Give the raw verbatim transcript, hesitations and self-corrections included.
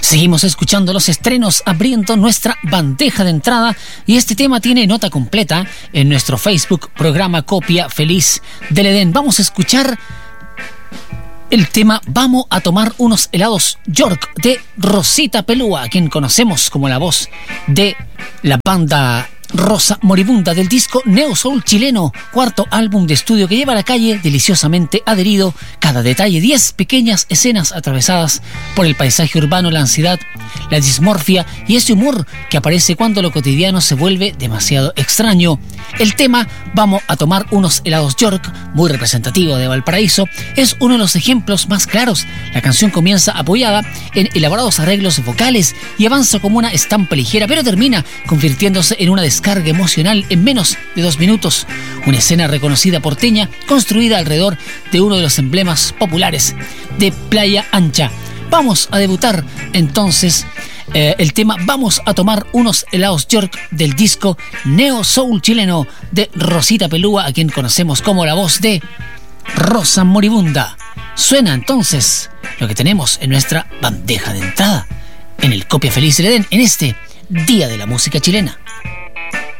Seguimos escuchando los estrenos abriendo nuestra bandeja de entrada y este tema tiene nota completa en nuestro Facebook, programa Copia Feliz del Edén. Vamos a escuchar el tema Vamos a tomar unos helados York de Rosita Pelúa, a quien conocemos como la voz de la banda Rosa Moribunda, del disco Neo Soul chileno, cuarto álbum de estudio que lleva a la calle deliciosamente adherido, cada detalle, diez pequeñas escenas atravesadas por el paisaje urbano, la ansiedad, la dismorfia y ese humor que aparece cuando lo cotidiano se vuelve demasiado extraño. El tema Vamos a tomar unos helados York, muy representativo de Valparaíso, es uno de los ejemplos más claros. La canción comienza apoyada en elaborados arreglos vocales y avanza como una estampa ligera, pero termina convirtiéndose en una descarga emocional en menos de dos minutos. Una escena reconocida porteña, construida alrededor de uno de los emblemas populares de Playa Ancha. Vamos a debutar entonces eh, el tema Vamos a tomar unos helados York del disco Neo Soul chileno de Rosita Pelúa, a quien conocemos como la voz de Rosa Moribunda. Suena entonces lo que tenemos en nuestra bandeja de entrada en el Copia Feliz del Edén en este Día de la Música Chilena.